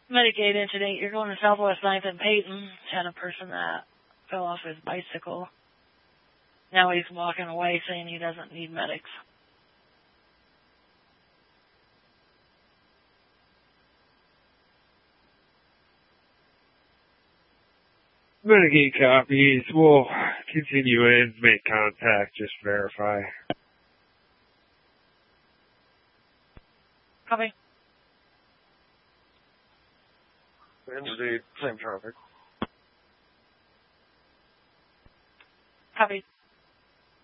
Medicaid incident. You're going to Southwest 9th and Peyton. Had a person that fell off his bicycle. Now he's walking away saying he doesn't need medics. Medicaid copies. We'll continue in, make contact, just verify. Copy. Indeed, same traffic. Copy.